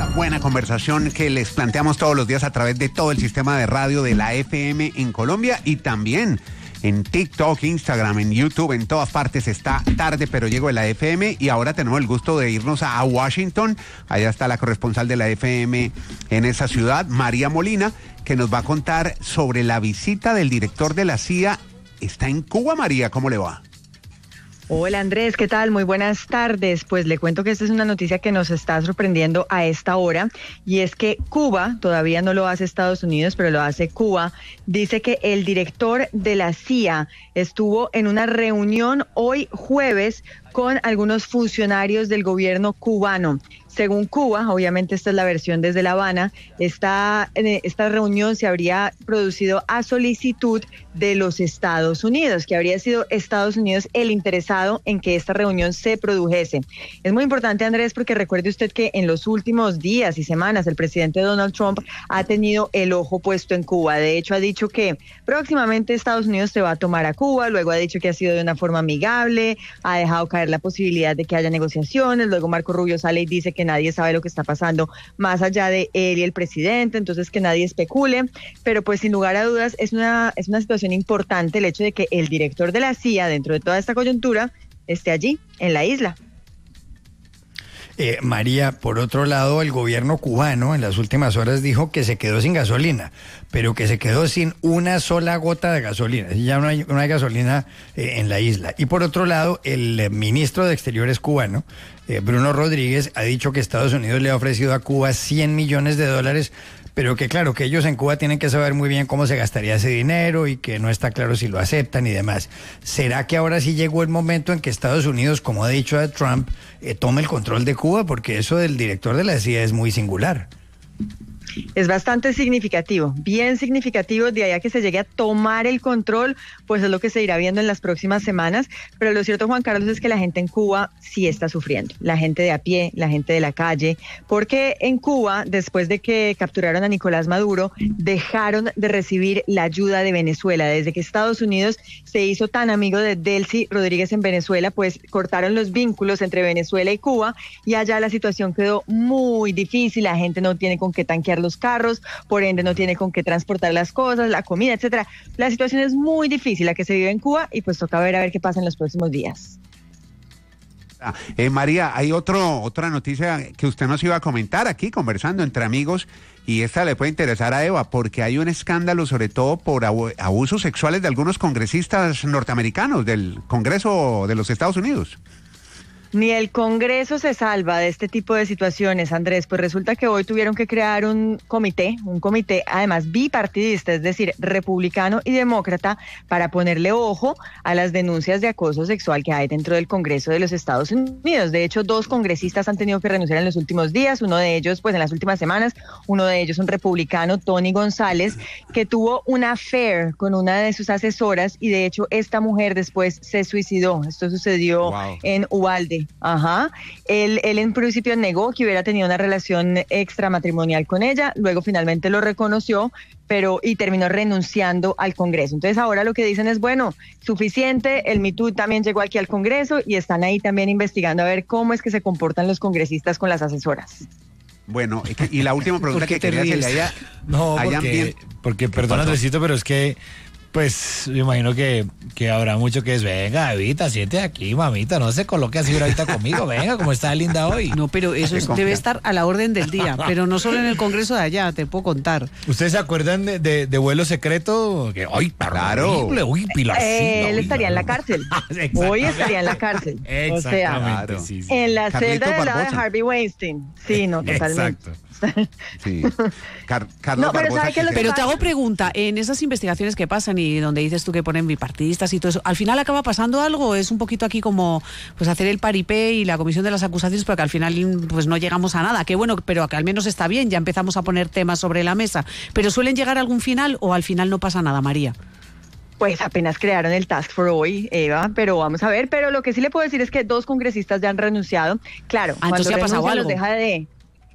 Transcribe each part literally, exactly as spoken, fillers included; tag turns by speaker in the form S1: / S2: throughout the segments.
S1: buena conversación que les planteamos todos los días a través de todo el sistema de radio de la F M en Colombia y también en TikTok, Instagram, en YouTube, en todas partes está Tarde pero Llego de la F M y ahora tenemos el gusto de irnos a Washington. Allá está la corresponsal de la F M en esa ciudad, María Molina, que nos va a contar sobre la visita del director de la C I A. Está en Cuba, María, ¿cómo le va?
S2: Hola Andrés, ¿qué tal? Muy buenas tardes. Pues le cuento que esta es una noticia que nos está sorprendiendo a esta hora y es que Cuba, todavía no lo hace Estados Unidos, pero lo hace Cuba, dice que el director de la C I A estuvo en una reunión hoy jueves con algunos funcionarios del gobierno cubano. Según Cuba, obviamente esta es la versión desde La Habana, esta, esta reunión se habría producido a solicitud de los Estados Unidos, que habría sido Estados Unidos el interesado en que esta reunión se produjese. Es muy importante, Andrés, porque recuerde usted que en los últimos días y semanas el presidente Donald Trump ha tenido el ojo puesto en Cuba. De hecho, ha dicho que próximamente Estados Unidos se va a tomar a Cuba, luego ha dicho que ha sido de una forma amigable, ha dejado caer la posibilidad de que haya negociaciones, luego Marco Rubio sale y dice que nadie sabe lo que está pasando más allá de él y el presidente, entonces que nadie especule, pero pues sin lugar a dudas es una, es una situación importante el hecho de que el director de la C I A, dentro de toda esta coyuntura, esté allí, en la isla.
S3: Eh, María, por otro lado, el gobierno cubano en las últimas horas dijo que se quedó sin gasolina, pero que se quedó sin una sola gota de gasolina. Ya no hay, no hay gasolina eh, en la isla. Y por otro lado, el eh, ministro de Exteriores cubano, eh, Bruno Rodríguez, ha dicho que Estados Unidos le ha ofrecido a Cuba cien millones de dólares, pero que claro, que ellos en Cuba tienen que saber muy bien cómo se gastaría ese dinero y que no está claro si lo aceptan y demás. ¿Será que ahora sí llegó el momento en que Estados Unidos, como ha dicho a Trump, eh, tome el control de Cuba? Porque eso del director de la C I A es muy singular.
S2: Es bastante significativo, bien significativo, de allá que se llegue a tomar el control, pues es lo que se irá viendo en las próximas semanas, pero lo cierto, Juan Carlos, es que la gente en Cuba sí está sufriendo, la gente de a pie, la gente de la calle, porque en Cuba, después de que capturaron a Nicolás Maduro, dejaron de recibir la ayuda de Venezuela. Desde que Estados Unidos se hizo tan amigo de Delcy Rodríguez en Venezuela, pues cortaron los vínculos entre Venezuela y Cuba, y allá la situación quedó muy difícil, la gente no tiene con qué tanquear los carros, por ende no tiene con qué transportar las cosas, la comida, etcétera. La situación es muy difícil la que se vive en Cuba y pues toca ver a ver qué pasa en los próximos días.
S1: Eh, María, hay otro, otra noticia que usted nos iba a comentar aquí, conversando entre amigos, y esta le puede interesar a Eva, porque hay un escándalo sobre todo por abu- abusos sexuales de algunos congresistas norteamericanos del Congreso de los Estados Unidos.
S2: Ni el Congreso se salva de este tipo de situaciones, Andrés. Pues resulta que hoy tuvieron que crear un comité, un comité además bipartidista, es decir, republicano y demócrata, para ponerle ojo a las denuncias de acoso sexual que hay dentro del Congreso de los Estados Unidos. De hecho, dos congresistas han tenido que renunciar en los últimos días, uno de ellos, pues en las últimas semanas, uno de ellos un republicano, Tony González, que tuvo un affair con una de sus asesoras y de hecho esta mujer después se suicidó. Esto sucedió wow. en Uvalde. Ajá. Él, él en principio negó que hubiera tenido una relación extramatrimonial con ella, luego finalmente lo reconoció, pero y terminó renunciando al Congreso. Entonces ahora lo que dicen es, bueno, suficiente, el Me Too también llegó aquí al Congreso y están ahí también investigando a ver cómo es que se comportan los congresistas con las asesoras.
S1: Bueno, y la última pregunta que quería hacerle allá.
S4: No, porque, porque perdón, Andresito, pero es que pues me imagino que, que habrá mucho que es, venga, Evita, siente aquí, mamita, no se coloque así ahorita conmigo, venga, como está linda hoy.
S5: No, pero eso es, debe estar a la orden del día, pero no solo en el Congreso de allá, te puedo contar.
S4: ¿Ustedes se acuerdan de, de, de Vuelo Secreto? Que hoy,
S1: claro.
S4: Horrible, uy, Pilarcita.
S2: Eh, él
S4: uy,
S2: estaría en la cárcel. Hoy estaría en la cárcel. O sea,
S4: claro. sí, sí.
S2: en la
S1: Carlitos
S2: celda de la de
S1: Barbosa.
S2: Harvey Weinstein. Sí, no, totalmente.
S4: Exacto.
S1: Sí. Car Carlos
S2: No, pero
S1: Barbosa,
S2: ¿sabe qué es lo que
S5: Pero
S2: pasa?
S5: te hago pregunta, en esas investigaciones que pasan y donde dices tú que ponen bipartidistas y todo eso, ¿al final acaba pasando algo? ¿Es un poquito aquí como pues hacer el paripé y la comisión de las acusaciones, porque al final pues no llegamos a nada? Que bueno, pero que al menos está bien, ya empezamos a poner temas sobre la mesa. ¿Pero suelen llegar a algún final o al final no pasa nada, María?
S2: Pues apenas crearon el Task for hoy, Eva, pero vamos a ver. Pero lo que sí le puedo decir es que dos congresistas ya han renunciado. Claro,
S5: Ah,
S2: cuando
S5: entonces ya ha pasado
S2: renuncian los
S5: algo.
S2: deja de...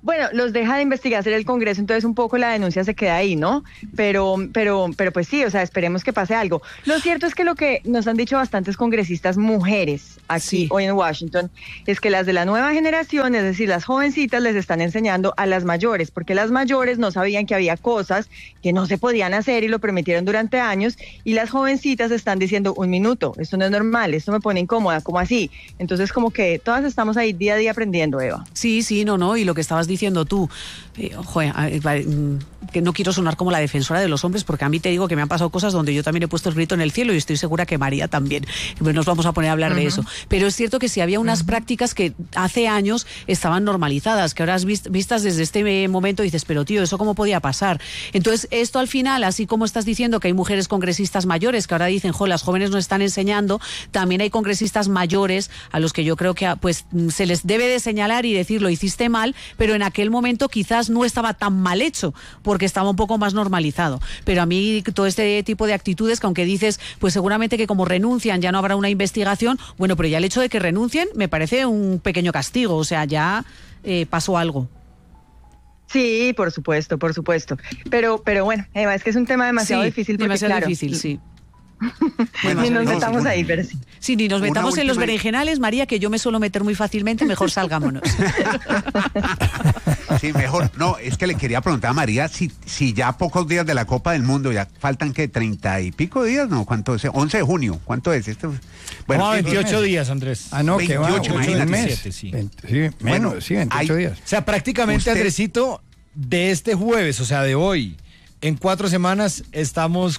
S2: Bueno, los deja de investigar hacer el Congreso, entonces un poco la denuncia se queda ahí, ¿no? Pero, pero, pero pues sí, o sea, esperemos que pase algo. Lo cierto es que lo que nos han dicho bastantes congresistas mujeres aquí
S5: Sí.
S2: hoy en Washington es que las de la nueva generación, es decir, las jovencitas, les están enseñando a las mayores, porque las mayores no sabían que había cosas que no se podían hacer y lo permitieron durante años, y las jovencitas están diciendo, un minuto, esto no es normal, esto me pone incómoda, ¿cómo así? Entonces como que todas estamos ahí día a día aprendiendo, Eva.
S5: Sí, sí, no, no, y lo que estabas diciendo tú, eh, joder, eh, vale, mm, que no quiero sonar como la defensora de los hombres, porque a mí te digo que me han pasado cosas donde yo también he puesto el grito en el cielo y estoy segura que María también. Pues nos vamos a poner a hablar uh-huh. de eso. Pero es cierto que sí había unas uh-huh. prácticas que hace años estaban normalizadas, que ahora has vist, vistas desde este momento y dices, pero tío, ¿eso cómo podía pasar? Entonces, esto al final, así como estás diciendo que hay mujeres congresistas mayores que ahora dicen, jo, las jóvenes nos están enseñando, también hay congresistas mayores a los que yo creo que pues se les debe de señalar y decir, lo hiciste mal, pero en aquel momento quizás no estaba tan mal hecho, porque estaba un poco más normalizado. Pero a mí todo este tipo de actitudes, que aunque dices, pues seguramente que como renuncian ya no habrá una investigación, bueno, pero ya el hecho de que renuncien me parece un pequeño castigo, o sea, ya eh, pasó algo.
S2: Sí, por supuesto, por supuesto. Pero, pero bueno, Eva, es que es un tema demasiado
S5: sí,
S2: difícil. Porque,
S5: demasiado
S2: claro,
S5: difícil, sí.
S2: Bueno, ni nos
S1: no,
S2: metamos
S1: una,
S2: ahí, pero sí.
S5: Sí, ni nos metamos en los berenjenales, María, que yo me suelo meter muy fácilmente, mejor salgámonos.
S1: Sí, mejor. No, es que le quería preguntar a María si, si ya pocos días de la Copa del Mundo, ya faltan que treinta y pico días, ¿no? ¿Cuánto es? once de junio, ¿cuánto es? Este,
S4: bueno, no, veintiocho días, Andrés.
S3: Ah, no, que va,
S1: veintiocho,
S3: un mes.
S4: Sí.
S3: veinte, sí, menos, bueno, sí, veintiocho
S1: hay,
S3: días.
S4: O sea, prácticamente, usted... Andresito, de este jueves, o sea, de hoy, en cuatro semanas estamos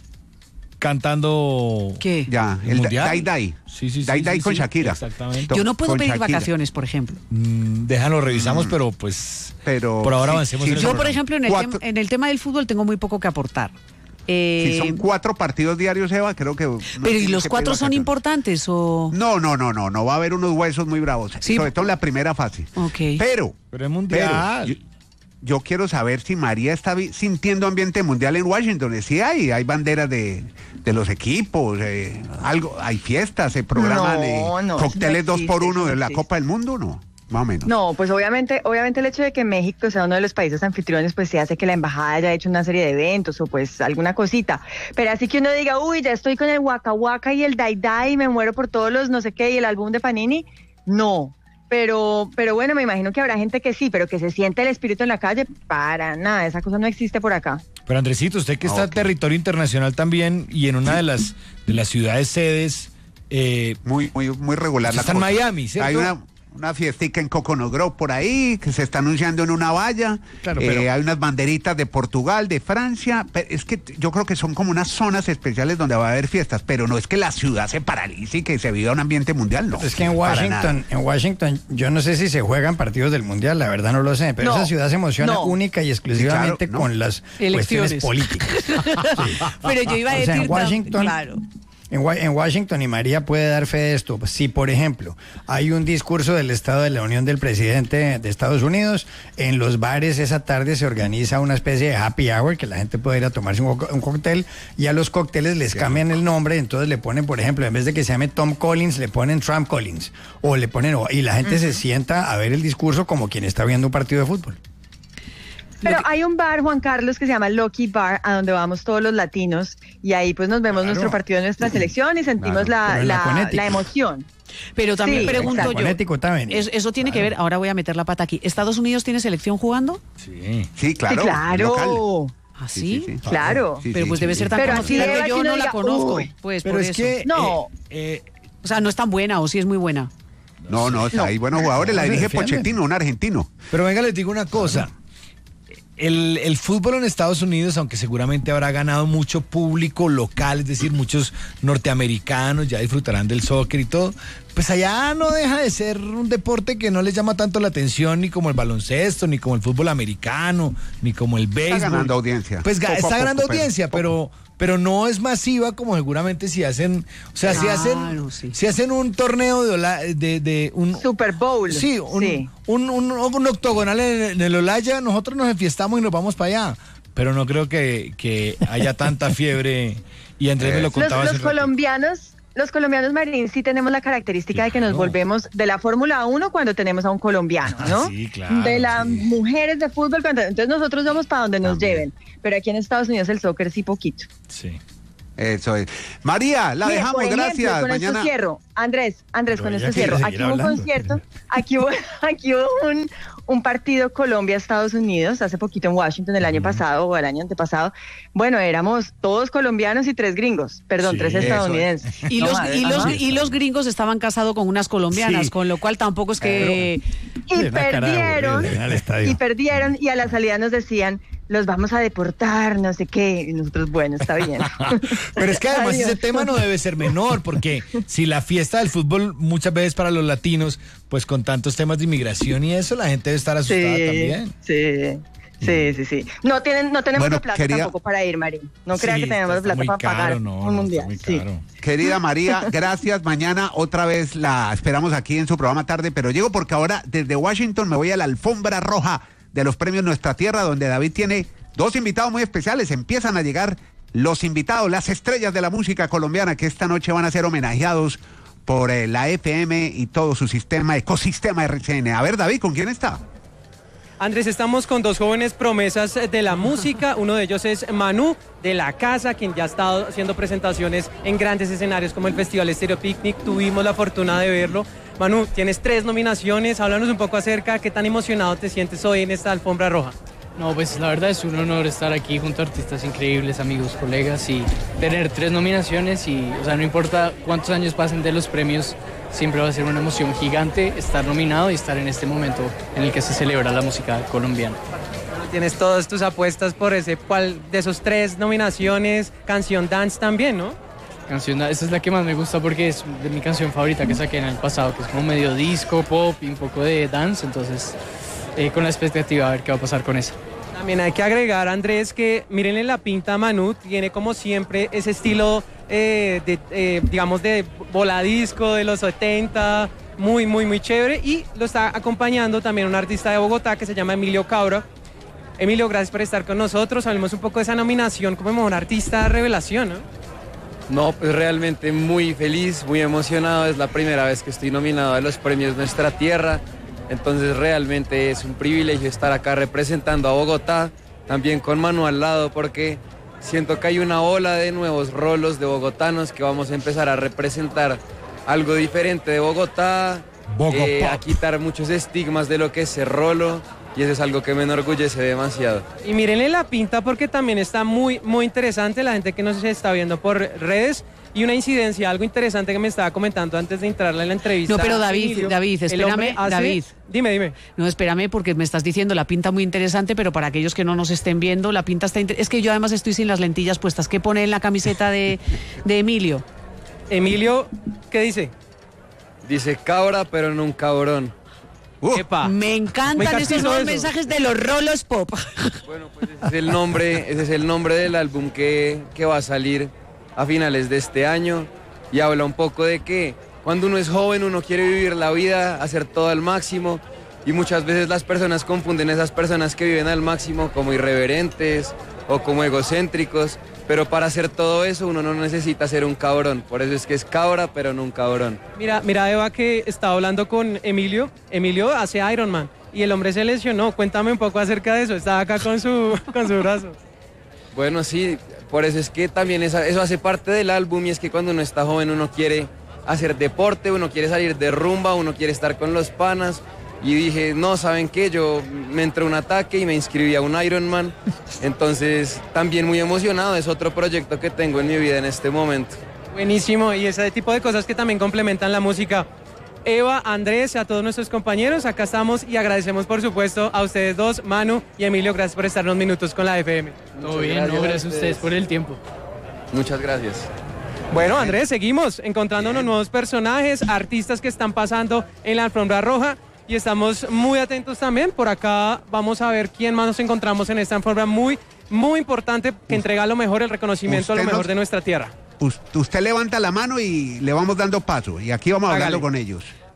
S4: cantando...
S5: ¿Qué?
S1: Ya, el, el Dai Dai.
S4: Sí, sí, sí.
S1: Dai Dai
S4: sí,
S1: con
S4: sí,
S1: Shakira.
S4: Exactamente.
S5: Yo no puedo
S1: con
S5: pedir
S1: Shakira.
S5: vacaciones, por ejemplo.
S4: Mm, déjalo, revisamos, mm. pero pues...
S1: Pero,
S4: por ahora
S1: sí,
S4: avancemos
S1: sí,
S4: en el
S5: Yo,
S4: programa.
S5: por ejemplo, en el,
S1: Cuatro...
S5: tem en el tema del fútbol tengo muy poco que aportar.
S1: Eh, si son cuatro partidos diarios, Eva, creo que... No
S5: pero ¿y los cuatro son importantes o...?
S1: No, no, no, no, no va a haber unos huesos muy bravos,
S5: sí.
S1: sobre todo en la primera fase.
S5: Okay.
S1: Pero...
S4: Pero es mundial.
S1: Pero, yo, yo quiero saber si María está sintiendo ambiente mundial en Washington. Sí hay, hay banderas de, de los equipos, eh, algo, hay fiestas, se programan no, eh, no, cócteles no existe, dos por uno de la Copa del Mundo, ¿no? Más o menos.
S2: No, pues obviamente, obviamente el hecho de que México sea uno de los países anfitriones, pues sí hace que la embajada haya hecho una serie de eventos o pues alguna cosita. Pero así que uno diga, uy, ya estoy con el Waka Waka y el Dai Dai y me muero por todos los no sé qué y el álbum de Panini, no. Pero, pero bueno, me imagino que habrá gente que sí, pero que se siente el espíritu en la calle, para nada, esa cosa no existe por acá.
S4: Pero Andresito, usted que está okay. en territorio internacional también y en una de las de las ciudades sedes, eh,
S1: muy, muy, muy regular. La
S4: está
S1: cosa.
S4: en Miami, ¿cierto?
S1: Hay una una fiestica en Coconut Grove por ahí, que se está anunciando en una valla. Claro, pero... eh, hay unas banderitas de Portugal, de Francia. Pero es que yo creo que son como unas zonas especiales donde va a haber fiestas, pero no es que la ciudad se paralice y que se viva un ambiente mundial, no.
S3: Es que en Washington, en Washington, yo no sé si se juegan partidos del mundial, la verdad no lo sé, pero no, esa ciudad se emociona no. única y exclusivamente sí, claro, con no. las elecciones políticas. Sí.
S5: Pero yo iba a decir,
S3: o sea, en Washington,
S5: claro.
S3: En Washington, y María puede dar fe de esto, si por ejemplo hay un discurso del Estado de la Unión del presidente de Estados Unidos, en los bares esa tarde se organiza una especie de happy hour, que la gente puede ir a tomarse un, un cóctel, y a los cócteles les cambian el nombre, entonces le ponen, por ejemplo, en vez de que se llame Tom Collins, le ponen Trump Collins, o le ponen, y la gente uh-huh. se sienta a ver el discurso como quien está viendo un partido de fútbol.
S2: Pero hay un bar, Juan Carlos, que se llama Lucky Bar, a donde vamos todos los latinos, y ahí pues nos vemos claro. nuestro partido de nuestra selección y sentimos claro. la, la, la emoción.
S5: Pero también sí, pregunto
S3: yo, también.
S5: Eso, eso tiene claro. que ver, ahora voy a meter la pata aquí, ¿Estados Unidos tiene selección jugando?
S1: Sí, sí, claro.
S2: Sí, claro.
S5: ¿Ah, sí?
S2: sí, sí, sí. Claro.
S5: Sí, pero pues sí, debe sí. ser tan pero conocida que yo no diga, la conozco. Uy, pues
S4: pero
S5: por
S4: es
S5: eso.
S4: que...
S2: No.
S4: Eh, eh,
S5: o sea, no es tan buena o sí es muy buena.
S1: No, no, está no. ahí buenos jugadores, la dirige Pochettino, un argentino.
S4: Pero venga, les digo una cosa. El, el fútbol en Estados Unidos, aunque seguramente habrá ganado mucho público local, es decir, muchos norteamericanos ya disfrutarán del soccer y todo, pues allá no deja de ser un deporte que no les llama tanto la atención, ni como el baloncesto, ni como el fútbol americano, ni como el béisbol.
S1: Está ganando audiencia.
S4: Pues
S1: poco
S4: está
S1: poco,
S4: ganando
S1: pero,
S4: audiencia,
S1: poco.
S4: pero... pero no es masiva como seguramente si hacen, o sea, si hacen
S5: claro, sí.
S4: si hacen un torneo de, Ola, de, de un
S2: Super Bowl.
S4: Sí, un,
S2: sí.
S4: un, un, un, un octogonal en, en el Olaya, nosotros nos enfiestamos y nos vamos para allá, pero no creo que, que haya tanta fiebre y Andrés me lo contaba
S2: los,
S4: hace
S2: los colombianos los colombianos, Marín, sí tenemos la característica claro. de que nos volvemos de la Fórmula uno cuando tenemos a un colombiano, ¿no?
S4: Ah, sí, claro.
S2: De las
S4: sí.
S2: mujeres de fútbol, cuando, entonces nosotros vamos para donde nos
S1: También.
S2: lleven. Pero aquí en Estados Unidos el soccer sí poquito.
S4: Sí.
S1: Eso es. María, la
S2: Mire,
S1: dejamos,
S2: por ejemplo,
S1: gracias.
S2: Con
S1: Mañana.
S2: esto cierro. Andrés, Andrés,
S3: Pero
S2: con
S3: ella
S2: esto
S3: quiere
S2: cierro.
S3: seguir
S2: Aquí hubo un
S3: hablando.
S2: concierto, aquí hubo, aquí hubo un, un partido Colombia-Estados Unidos hace poquito en Washington, el año pasado o el año antepasado. Bueno, éramos todos colombianos y tres gringos, perdón,
S3: Sí,
S2: tres
S3: eso es.
S2: estadounidenses.
S5: Y
S2: No
S5: los,
S2: más.
S5: y, los,
S2: Ajá.
S5: y los gringos estaban casados con unas colombianas,
S1: Sí.
S5: con lo cual tampoco es que...
S2: Y
S3: Una cara
S2: perdieron,
S3: aburrida en el estadio.
S2: y perdieron, y a la salida nos decían, los vamos a deportar, no sé qué. Y nosotros, bueno, está bien.
S4: Pero es que además
S2: Adiós.
S4: ese tema no debe ser menor, porque si la fiesta del fútbol muchas veces para los latinos, pues con tantos temas de inmigración y eso, la gente debe estar asustada
S2: Sí,
S4: también.
S2: sí. Sí, sí, sí. No tienen, no tenemos
S1: Bueno,
S2: la plata
S1: quería-
S2: tampoco para ir, Marín. No crea
S4: Sí,
S2: que tenemos
S4: está
S2: plata
S4: muy
S2: para
S4: caro,
S2: pagar
S4: no,
S2: un
S4: no,
S2: mundial.
S4: está muy
S2: Sí.
S4: caro.
S1: Querida María, gracias. Mañana otra vez la esperamos aquí en su programa tarde, pero llego porque ahora desde Washington me voy a la alfombra roja de los premios Nuestra Tierra, donde David tiene dos invitados muy especiales. Empiezan a llegar los invitados, las estrellas de la música colombiana que esta noche van a ser homenajeados por eh, la F M y todo su sistema, ecosistema R C N. A ver, David, ¿con quién está?
S6: Andrés, estamos con dos jóvenes promesas de la música. Uno de ellos es Manu, de La Casa, quien ya ha estado haciendo presentaciones en grandes escenarios como el Festival Estéreo Picnic. Tuvimos la fortuna de verlo. Manu, tienes tres nominaciones. Háblanos un poco acerca, ¿qué tan emocionado te sientes hoy en esta alfombra roja?
S7: No, pues la verdad es un honor estar aquí junto a artistas increíbles, amigos, colegas y tener tres nominaciones y, o sea, no importa cuántos años pasen de los premios, siempre va a ser una emoción gigante estar nominado y estar en este momento en el que se celebra la música colombiana.
S6: Bueno, tienes todas tus apuestas por ese, ¿cuál de esos tres nominaciones? Canción Dance también, ¿no?
S7: Canción, esa es la que más me gusta porque es de mi canción favorita que saqué en el pasado, que es como medio disco, pop y un poco de dance, entonces eh, con la expectativa a ver qué va a pasar con esa.
S6: También hay que agregar, Andrés, que mírenle la pinta a Manu, tiene como siempre ese estilo, eh, de, eh, digamos, de voladisco de los setenta, muy, muy, muy chévere. Y lo está acompañando también un artista de Bogotá que se llama Emilio Cabra. Emilio, gracias por estar con nosotros. Hablemos un poco de esa nominación como mejor artista revelación, ¿no?
S8: No, pues realmente muy feliz, muy emocionado. Es la primera vez que estoy nominado a los premios Nuestra Tierra. Entonces realmente es un privilegio estar acá representando a Bogotá, también con Manu al lado, porque siento que hay una ola de nuevos rolos de bogotanos que vamos a empezar a representar algo diferente de Bogotá,
S4: Bogopop.
S8: eh, a quitar muchos estigmas de lo que es ser rolo, y eso es algo que me enorgullece demasiado.
S6: Y mírenle la pinta porque también está muy, muy interesante la gente que nos está viendo por redes. Y una incidencia, algo interesante que me estaba comentando antes de entrar en la entrevista.
S5: No, pero David,
S6: Emilio,
S5: David,
S6: el
S5: espérame,
S6: hombre hace-
S5: David.
S6: Dime, dime.
S5: No, espérame, porque me estás diciendo la pinta muy interesante, pero para aquellos que no nos estén viendo, la pinta está... inter- Es que yo además estoy sin las lentillas puestas. ¿Qué pone en la camiseta de, de Emilio?
S6: Emilio, ¿qué dice?
S8: Dice cabra, pero no un cabrón.
S1: Uh,
S6: Epa.
S5: Me
S6: Me
S5: encantan
S6: encanta
S5: esos
S6: eso.
S5: nuevos mensajes de los rolos pop.
S8: Bueno, pues ese es el nombre, ese es el nombre del álbum que, que va a salir a finales de este año y habla un poco de que cuando uno es joven uno quiere vivir la vida, hacer todo al máximo y muchas veces las personas confunden esas personas que viven al máximo como irreverentes o como egocéntricos, pero para hacer todo eso uno no necesita ser un cabrón, por eso es que es cabra pero no un cabrón.
S6: Mira, mira, Eva, que estaba hablando con Emilio. Emilio hace Iron Man y el hombre se lesionó. Cuéntame un poco acerca de eso. Estaba acá con su, con su brazo.
S8: Bueno, sí, por eso es que también esa- eso hace parte del álbum y es que cuando uno está joven uno quiere hacer deporte, uno quiere salir de rumba, uno quiere estar con los panas y dije, no, ¿saben qué? Yo me entré un ataque y me inscribí a un Ironman, entonces también muy emocionado, es otro proyecto que tengo en mi vida en este momento.
S6: Buenísimo. Y ese tipo de cosas que también complementan la música. Eva, Andrés, a todos nuestros compañeros, acá estamos y agradecemos por supuesto a ustedes dos, Manu y Emilio, gracias por estar unos minutos con la F M.
S7: Todo
S8: Muchas
S7: bien,
S8: gracias
S7: no,
S8: a
S7: gracias a ustedes
S8: ustedes.
S7: por el tiempo.
S8: Muchas gracias.
S6: Bueno, Andrés, seguimos encontrando unos nuevos personajes, artistas que están pasando en la alfombra roja y estamos muy atentos también. Por acá vamos a ver quién más nos encontramos en esta alfombra muy, muy importante que entrega lo mejor, el reconocimiento a lo
S1: Usted
S6: mejor
S1: nos-
S6: de nuestra tierra.
S1: us- usted levanta la mano y le vamos dando paso y aquí vamos
S6: Hágale.
S1: hablando con ellos.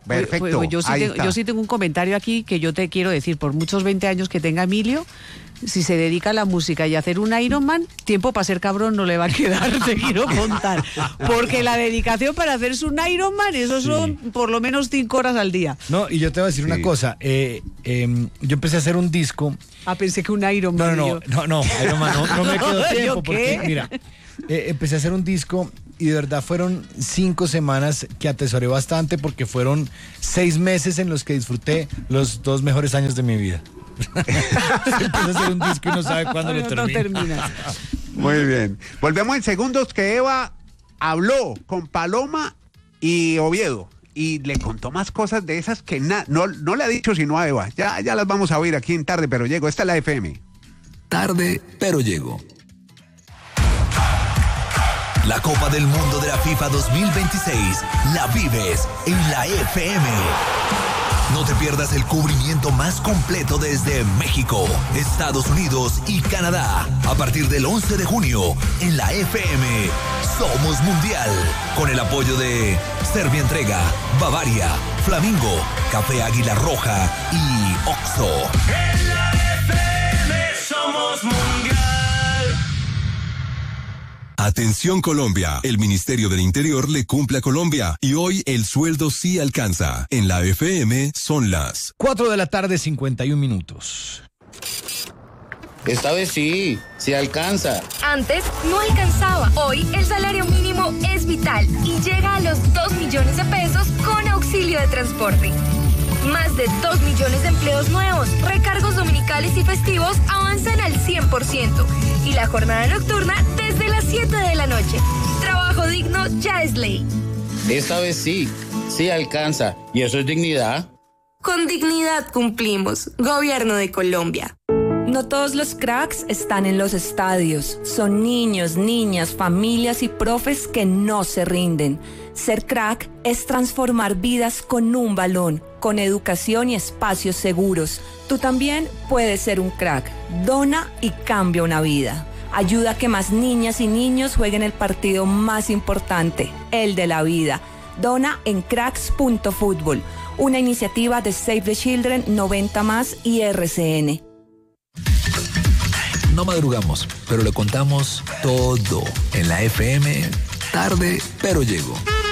S1: Perfecto.
S5: Pues, pues yo, sí
S1: ahí
S5: tengo,
S1: está.
S5: yo sí tengo un comentario aquí que yo te quiero decir, por muchos veinte años que tenga Emilio, si se dedica a la música y a hacer un Ironman, tiempo para ser cabrón no le va a quedar, te quiero contar. Porque la dedicación para hacerse un Ironman, eso
S4: Sí.
S5: son por lo menos cinco horas al día.
S4: No, y yo te voy a decir
S1: Sí.
S4: una cosa. Eh, eh, yo empecé a hacer un disco.
S5: Ah, pensé que un
S4: No,
S5: Ironman.
S4: no,
S5: yo.
S4: no, no, no, Iron Man, no, no me quedó
S5: ¿Yo
S4: tiempo.
S5: qué?
S4: Porque, mira, eh, empecé a hacer un disco y de verdad fueron cinco semanas que atesoré bastante porque fueron seis meses en los que disfruté los dos mejores años de mi vida. Empieza a hacer un disco y no sabe cuándo lo
S5: No,
S4: termina.
S5: no termina.
S1: Muy bien. Volvemos en segundos que Eva habló con Paloma y Oviedo y le contó más cosas de esas que na- no, no le ha dicho sino a Eva. Ya, ya las vamos a oír aquí en Tarde Pero Llego. Esta es la F M.
S9: Tarde, pero llego. La Copa del Mundo de la FIFA dos mil veintiséis la vives en la F M. No te pierdas el cubrimiento más completo desde México, Estados Unidos y Canadá. A partir del once de junio, en la F M, Somos Mundial. Con el apoyo de Serbia Entrega, Bavaria, Flamingo, Café Águila Roja y Oxxo.
S10: En la F M somos mundial.
S11: Atención Colombia, el Ministerio del Interior le cumple a Colombia y hoy el sueldo sí alcanza. En la F M son las
S4: cuatro de la tarde, cincuenta y un minutos.
S12: Esta vez sí, sí alcanza.
S13: Antes no alcanzaba. Hoy el salario mínimo es vital y llega a los dos millones de pesos con auxilio de transporte. Más de dos millones de empleos nuevos, recargos dominicales y festivos avanzan al cien por ciento y la jornada nocturna desde las siete de la noche. Trabajo digno ya es ley.
S12: Esta vez sí, sí alcanza. ¿Y eso es dignidad?
S13: Con dignidad cumplimos. Gobierno de Colombia.
S14: No todos los cracks están en los estadios. Son niños, niñas, familias y profes que no se rinden. Ser crack es transformar vidas con un balón, con educación y espacios seguros. Tú también puedes ser un crack. Dona y cambia una vida. Ayuda a que más niñas y niños jueguen el partido más importante, el de la vida. Dona en cracks punto fútbol, una iniciativa de Save the Children, noventa más y R C N.
S9: No madrugamos, pero le contamos todo en la F M. Tarde, pero llego.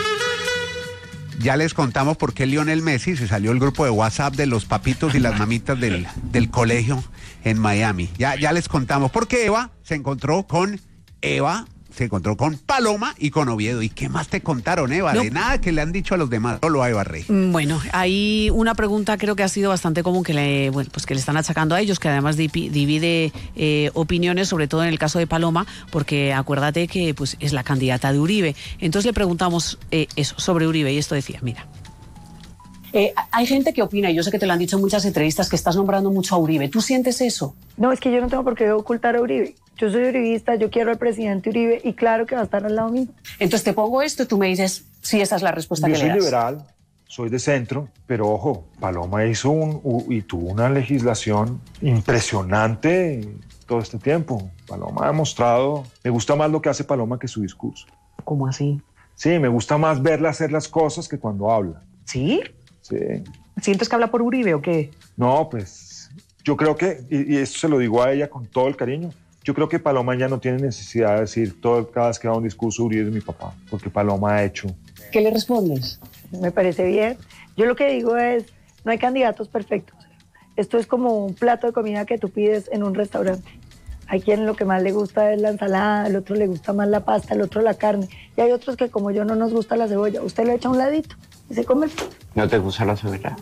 S1: Ya les contamos por qué Lionel Messi se salió el grupo de WhatsApp de los papitos y las mamitas del, del colegio en Miami. Ya, ya les contamos por qué Eva se encontró con Eva, se encontró con Paloma y con Oviedo. ¿Y qué más te contaron, Eva?
S5: No.
S1: De nada que le han dicho a los demás, solo a Eva Rey.
S5: Bueno, hay una pregunta creo que ha sido bastante común que le, bueno, pues que le están achacando a ellos, que además dipi- divide eh, opiniones, sobre todo en el caso de Paloma, porque acuérdate que pues es la candidata de Uribe. Entonces le preguntamos eh, eso, sobre Uribe, y esto decía, mira.
S15: Eh, hay gente que opina, y yo sé que te lo han dicho en muchas entrevistas, que estás nombrando mucho a Uribe. ¿Tú sientes eso?
S16: No, es que yo no tengo por qué ocultar a Uribe. Yo soy uribista, yo quiero al presidente Uribe y claro que va a estar al lado mío.
S15: Entonces te pongo esto y tú me dices si esa es la respuesta
S17: Yo
S15: que
S17: soy
S15: le das.
S17: liberal, soy de centro, pero ojo, Paloma hizo un, u- y tuvo una legislación impresionante todo este tiempo. Paloma ha demostrado, me gusta más lo que hace Paloma que su discurso.
S15: ¿Cómo así?
S17: Sí, me gusta más verla hacer las cosas que cuando habla.
S15: ¿Sí?
S17: Sí.
S15: ¿Sientes que habla por Uribe o qué?
S17: No, pues yo creo que, y, y esto se lo digo a ella con todo el cariño, yo creo que Paloma ya no tiene necesidad de decir todo, cada vez que da un discurso Uribe es mi papá, porque Paloma ha hecho.
S15: ¿Qué le respondes?
S16: Me parece bien. Yo lo que digo es, no hay candidatos perfectos. Esto es como un plato de comida que tú pides en un restaurante. Hay quien lo que más le gusta es la ensalada, al otro le gusta más la pasta, al otro la carne. Y hay otros que como yo no nos gusta la cebolla. Usted lo echa a un ladito y se come el plato.
S18: ¿No te gusta la cebolla?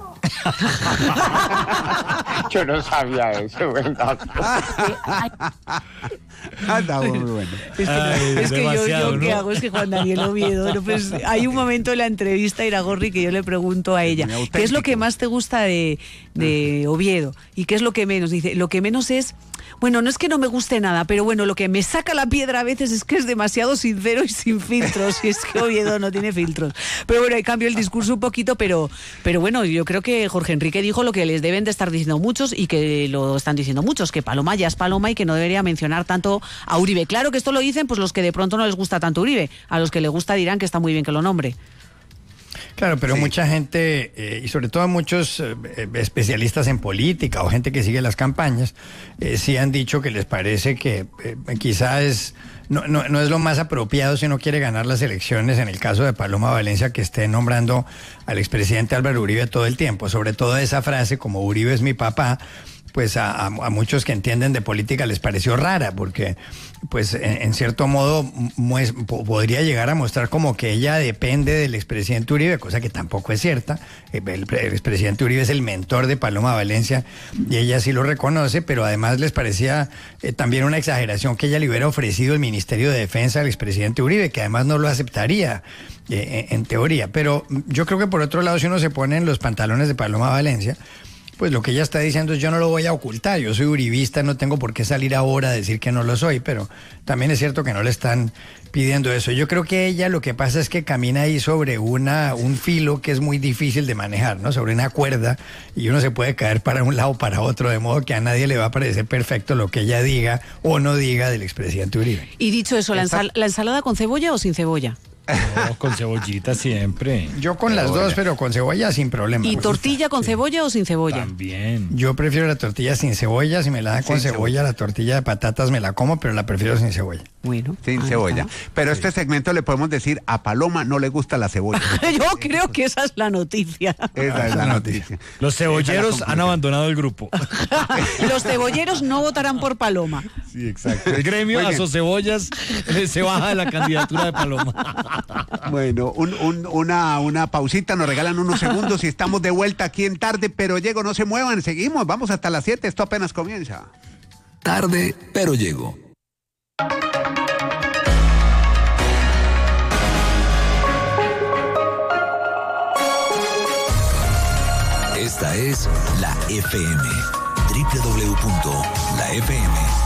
S18: Yo no sabía eso, ¿verdad?
S1: Anda, muy bueno.
S5: Es que, no,
S4: Ay,
S5: es que yo,
S4: demasiado,
S5: yo ¿qué
S4: ¿no?
S5: hago? Es que Juan Daniel Oviedo, ¿no? Pues hay un momento en la entrevista a Iragorri que yo le pregunto a ella, ¿qué es lo que más te gusta de, de Oviedo? ¿Y qué es lo que menos? Dice, lo que menos es, bueno, no es que no me guste nada, pero bueno, lo que me saca la piedra a veces es que es demasiado sincero y sin filtros, y es que Oviedo no tiene filtros. Pero bueno, ahí cambio el discurso un poquito, pero, pero bueno, yo creo que Jorge Enrique dijo lo que les deben de estar diciendo muchos y que lo están diciendo muchos, que Paloma ya es Paloma y que no debería mencionar tanto a Uribe. Claro que esto lo dicen pues los que de pronto no les gusta tanto Uribe, a los que le gusta dirán que está muy bien que lo nombre.
S3: Claro, pero
S1: Sí.
S3: mucha gente, eh, y sobre todo muchos eh, especialistas en política o gente que sigue las campañas, eh, sí han dicho que les parece que eh, quizás es, no, no, no es lo más apropiado si uno quiere ganar las elecciones, en el caso de Paloma Valencia, que esté nombrando al expresidente Álvaro Uribe todo el tiempo. Sobre todo esa frase, como Uribe es mi papá, pues a, a, a muchos que entienden de política les pareció rara, porque pues en, en cierto modo mues, po, podría llegar a mostrar como que ella depende del expresidente Uribe, cosa que tampoco es cierta. El, el, el expresidente Uribe es el mentor de Paloma Valencia y ella sí lo reconoce, pero además les parecía eh, también una exageración que ella le hubiera ofrecido el Ministerio de Defensa al expresidente Uribe, que además no lo aceptaría eh, en, en teoría. Pero yo creo que por otro lado, si uno se pone en los pantalones de Paloma Valencia, pues lo que ella está diciendo es: yo no lo voy a ocultar, yo soy uribista, no tengo por qué salir ahora a decir que no lo soy, pero también es cierto que no le están pidiendo eso. Yo creo que ella lo que pasa es que camina ahí sobre una un filo que es muy difícil de manejar, ¿no? Sobre una cuerda, y uno se puede caer para un lado o para otro, de modo que a nadie le va a parecer perfecto lo que ella diga o no diga del expresidente Uribe.
S5: Y dicho eso, ¿la, ensal- ¿la ensalada con cebolla o sin cebolla?
S4: No, con cebollita siempre.
S3: Yo con las dos, pero con cebolla sin problema.
S5: ¿Y tortilla con cebolla o sin cebolla?
S4: También.
S3: Yo prefiero la tortilla sin cebolla. Si me la dan con
S1: Sin
S3: cebolla, la tortilla de patatas me la como, pero la prefiero sin cebolla.
S5: Bueno.
S1: Sin
S5: ahí
S1: cebolla.
S5: está.
S1: Pero este segmento le podemos decir: a Paloma no le gusta la cebolla.
S5: Yo creo que esa es la noticia.
S1: Esa es la noticia.
S4: Los cebolleros han abandonado el grupo.
S5: Los cebolleros no votarán por Paloma.
S4: Sí, exacto. El gremio
S1: Muy
S4: a
S1: bien.
S4: sus cebollas eh, se baja de la candidatura de Paloma.
S1: Bueno, un- un- una, una pausita, nos regalan unos segundos y estamos de vuelta aquí en Tarde, pero llego, no se muevan, seguimos, vamos hasta las siete, esto apenas comienza.
S11: Tarde, pero llego. Esta es la F M. doble u doble u doble u punto la f m